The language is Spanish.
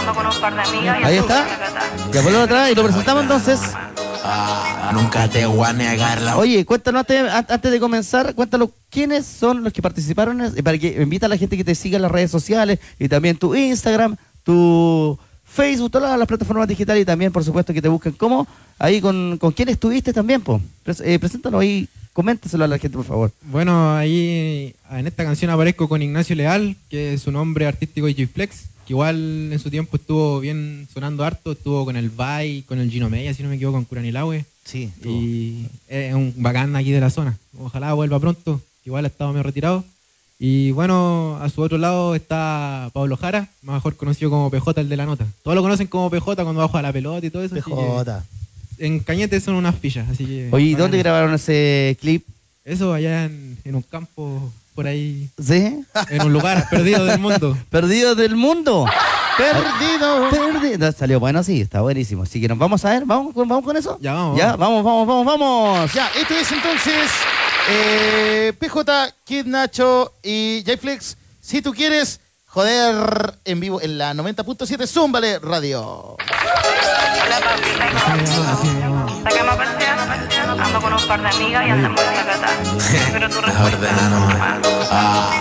ando con un par de amigas. Ahí está. Ya por otra y lo presentamos entonces. Nunca te voy a negar la... Oye, cuéntanos antes de comenzar, cuéntanos quiénes son los que participaron para que invita a la gente que te siga en las redes sociales y también tu Instagram, tu Facebook, todas las plataformas digitales y también, por supuesto, que te busquen como ahí con quién estuviste también, po. Preséntanos ahí, coméntaselo a la gente, por favor. Bueno, ahí en esta canción aparezco con Ignacio Leal, que su nombre artístico es J-Flex, que igual en su tiempo estuvo bien sonando harto, estuvo con el Vai, con el Gino Media, si no me equivoco, con Curanilahue. Sí. Y es un bacán aquí de la zona. Ojalá vuelva pronto, igual ha estado medio retirado. Y bueno, a su otro lado está Pablo Jara, mejor conocido como PJ, el de la nota. Todos lo conocen como PJ cuando baja a la pelota y todo eso. PJ. En Cañete son unas fichas, así que... Oye, ¿y dónde grabaron ese clip? Eso allá en un campo, por ahí, ¿Sí? en un lugar perdido del mundo. Perdidos del mundo. Perdido. Salió bueno, sí, está buenísimo. Así que nos vamos a ver, vamos con eso. Ya, vamos. Ya, vamos. Ya, esto es entonces PJ, Kid Nacho y J-Flex. Si tú quieres joder en vivo en la 90.7 Zúmbale Radio. Hola papi, sacamos persiana, ando con un par de amigas y andamos en la cata. Pero tú La ordena nomás.